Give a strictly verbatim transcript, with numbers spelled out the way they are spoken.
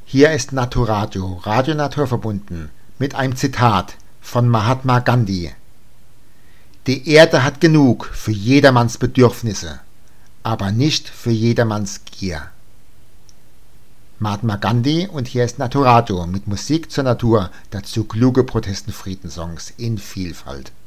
Hier ist Naturadio, Radio Naturverbunden, mit einem Zitat von Mahatma Gandhi. Die Erde hat genug für jedermanns Bedürfnisse, aber nicht für jedermanns Gier. Mahatma Gandhi, und hier ist Naturadio mit Musik zur Natur, dazu kluge Protestenfriedensongs in Vielfalt.